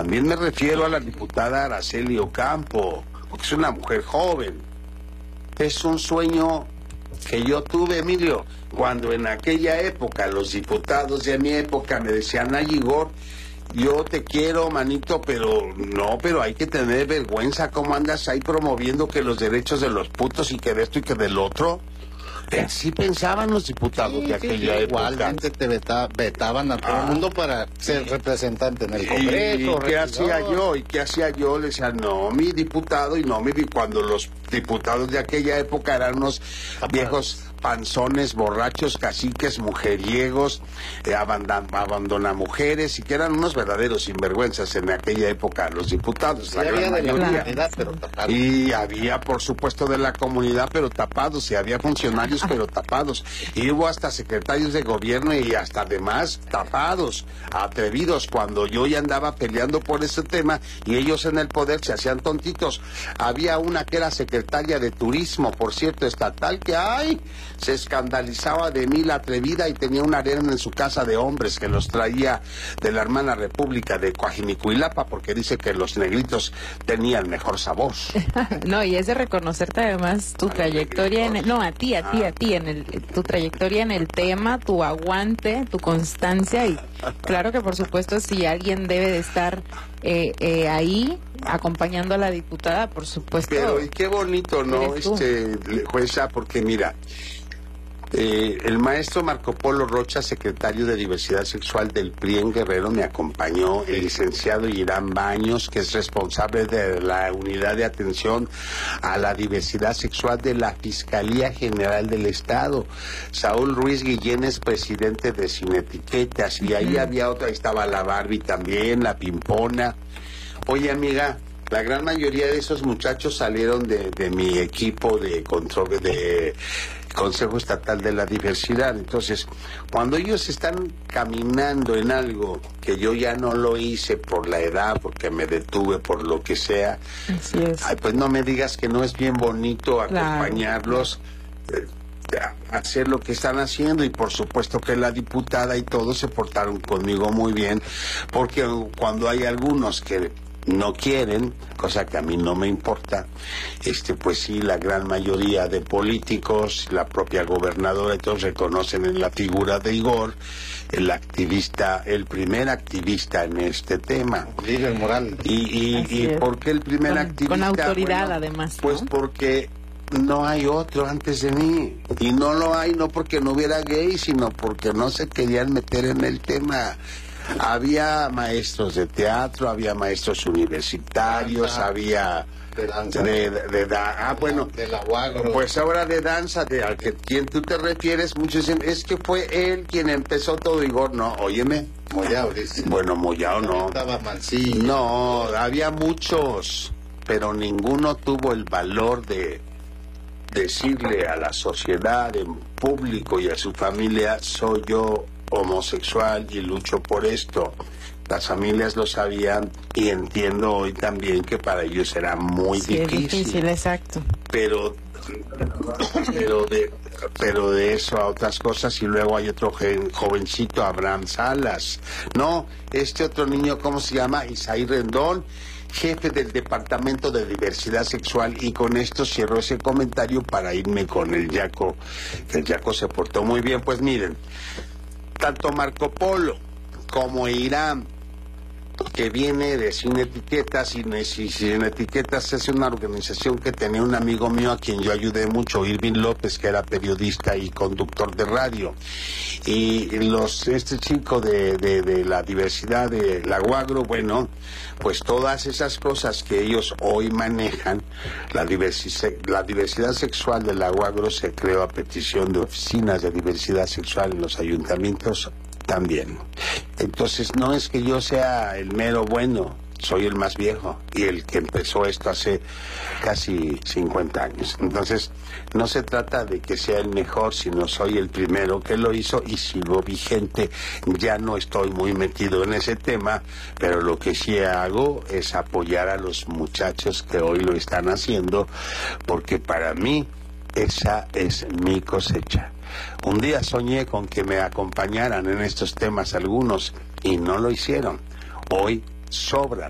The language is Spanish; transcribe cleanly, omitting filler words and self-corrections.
También me refiero a la diputada Araceli Ocampo, porque es una mujer joven. Es un sueño que yo tuve, Emilio, cuando en aquella época los diputados de mi época me decían, ay, Igor, yo te quiero, manito, pero no, pero hay que tener vergüenza. ¿Cómo andas ahí promoviendo que los derechos de los putos y que de esto y que del otro? Así pensaban los diputados de aquella época. Igualmente te vetaban a todo el mundo para ser representante en el Congreso. ¿Y qué hacía yo? ¿Y qué hacía yo? Le decía, no, mi diputado, y no, cuando los diputados de aquella época eran unos viejos panzones, borrachos, caciques, mujeriegos, abandonamujeres, y que eran unos verdaderos sinvergüenzas en aquella época los diputados, Sí, la gran mayoría. De la comunidad, pero tapados. Y había, por supuesto, de la comunidad, pero tapados, y había funcionarios, pero tapados, y hubo hasta secretarios de gobierno y hasta demás tapados, atrevidos, cuando yo ya andaba peleando por ese tema, y ellos en el poder se hacían tontitos. Había una que era secretaria de turismo, por cierto, estatal, que ¡ay! Se escandalizaba de mí la atrevida, y tenía una arena en su casa de hombres que los traía de la hermana república de Coajinicuilapa, porque dice que los negritos tenían mejor sabor. No, y es de reconocerte además tu trayectoria en tu trayectoria en el tema, tu aguante, tu constancia, y claro que por supuesto si alguien debe de estar ahí acompañando a la diputada, por supuesto. Pero y qué bonito, ¿no? Jueza, porque mira, el maestro Marco Polo Rocha, secretario de Diversidad Sexual del PRI en Guerrero, me acompañó. El licenciado Irán Baños, que es responsable de la Unidad de Atención a la Diversidad Sexual de la Fiscalía General del Estado. Saúl Ruiz Guillén es presidente de Sin Etiquetas, y ahí había otra, ahí estaba la Barbie también, la Pimpona. Oye, amiga, la gran mayoría de esos muchachos salieron de mi equipo de control de Consejo Estatal de la Diversidad. Entonces, cuando ellos están caminando en algo que yo ya no lo hice por la edad, porque me detuve, por lo que sea, así es. Ay, pues no me digas que no es bien bonito acompañarlos, a hacer lo que están haciendo. Y por supuesto que la diputada y todos se portaron conmigo muy bien, porque cuando hay algunos que no quieren, cosa que a mí no me importa, pues sí, la gran mayoría de políticos, la propia gobernadora, todos reconocen en la figura de Igor, el activista, el primer activista en este tema. Líder moral. ¿Y por qué el primer activista? Con autoridad, bueno, además, ¿no? Pues porque no hay otro antes de mí, y no lo hay no porque no hubiera gay, sino porque no se querían meter en el tema. Había maestros de teatro, había maestros universitarios, había de danza, bueno, de la UAGRO. Pues ahora de danza, al que quien tú te refieres, muchos dicen, es que fue él quien empezó todo. Igor, no, óyeme. Moyao, dice. Bueno, Moyao no. Estaba Mancilla. No, había muchos, pero ninguno tuvo el valor de decirle a la sociedad en público y a su familia, soy yo homosexual y lucho por esto. Las familias lo sabían, y entiendo hoy también que para ellos era muy difícil. Es difícil, exacto. Pero de eso a otras cosas. Y luego hay otro jovencito, Abraham Salas. No, este otro niño, ¿cómo se llama? Isaí Rendón, jefe del Departamento de Diversidad Sexual. Y con esto cierro ese comentario para irme con el Yaco, que el Yaco se portó muy bien. Pues miren, tanto Marco Polo como Irán, que viene de Sin Etiquetas, y Sin Etiquetas es una organización que tenía un amigo mío a quien yo ayudé mucho, Irving López, que era periodista y conductor de radio. Y este chico de la diversidad de la UAGRO, bueno, pues todas esas cosas que ellos hoy manejan, la diversidad sexual de la UAGRO se creó a petición de oficinas de diversidad sexual en los ayuntamientos también. Entonces no es que yo sea el mero bueno, soy el más viejo y el que empezó esto hace casi 50 años. Entonces no se trata de que sea el mejor, sino soy el primero que lo hizo y sigo vigente. Ya no estoy muy metido en ese tema, pero lo que sí hago es apoyar a los muchachos que hoy lo están haciendo, porque para mí esa es mi cosecha. Un día soñé con que me acompañaran en estos temas algunos y no lo hicieron. Hoy sobran